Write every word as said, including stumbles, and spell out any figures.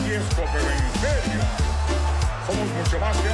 riesgo, pero en serio. Somos mucho más que